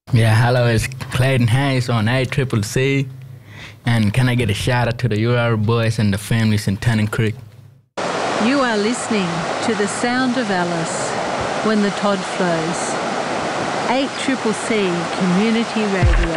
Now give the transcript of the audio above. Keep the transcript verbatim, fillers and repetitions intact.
Yeah, hello, it's Clayton Hayes on A Triple C. And can I get a shout out to the U R boys and the families in Tunning Creek? You are listening to the sound of Alice when the Todd flows. eight Triple C Community Radio.